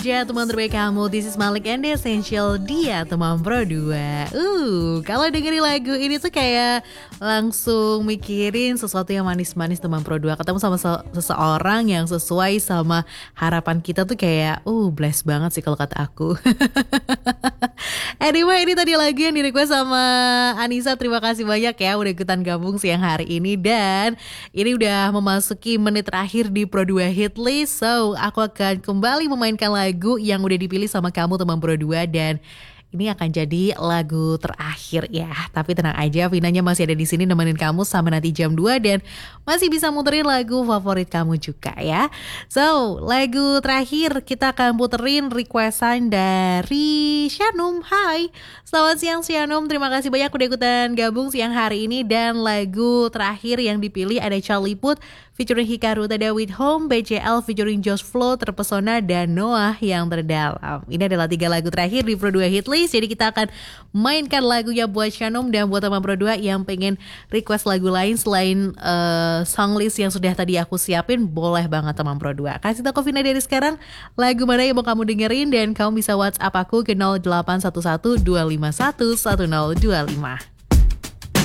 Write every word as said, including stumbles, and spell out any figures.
aja teman terbaik kamu. This is Malik and the Essential Dia teman Pro dua. Uh, kalau dengerin lagu ini tuh kayak langsung mikirin sesuatu yang manis-manis teman Pro dua. Ketemu sama se- seseorang yang sesuai sama harapan kita tuh kayak uh blessed banget sih kalau kata aku. Anyway, ini tadi lagu yang di-request sama Anissa. Terima kasih banyak ya udah ikutan gabung siang hari ini. Dan ini udah memasuki menit terakhir di Pro dua Hit List. So, aku akan kembali memainkan lagu yang udah dipilih sama kamu teman Pro dua. Dan ini akan jadi lagu terakhir ya. Tapi tenang aja, Vinanya masih ada di sini nemenin kamu sampai nanti jam dua dan masih bisa muterin lagu favorit kamu juga ya. So, lagu terakhir kita akan puterin requestan dari Shanum. Hai, selamat siang Shanum. Terima kasih banyak udah ikutan gabung siang hari ini. Dan lagu terakhir yang dipilih ada Charlie Puth featuring Hikaru Tada with Home, B C L featuring Josh Flow, Terpesona, dan Noah yang terdalam. Ini adalah tiga lagu terakhir di Pro dua Hit List. Jadi kita akan mainkan lagunya buat Shanum dan buat teman Pro dua yang pengen request lagu lain selain uh, song list yang sudah tadi aku siapin. Boleh banget teman Pro dua. Kasih tau Vina dari sekarang lagu mana yang mau kamu dengerin dan kamu bisa WhatsApp aku ke nol delapan satu satu dua lima satu satu nol dua lima.